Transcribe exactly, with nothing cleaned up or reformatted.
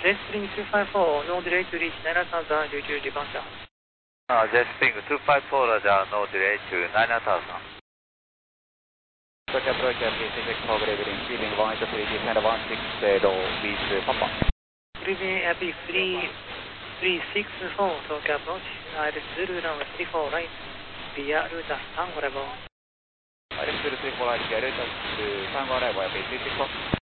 Jetspring two five four, no delay to reach nine thousand due to departure. Uh, Jetspring two five four, Roger, no delay to nine thousand. Roger, approach at six for leveling, feeling right to three descend one six zero with Papa. Leaving at three three six four, Tokyo approach, Iris Zulu runway three four right, via Ruta Tango arrival. Iris Zulu three four right, via Ruta Tango arrival, three six four.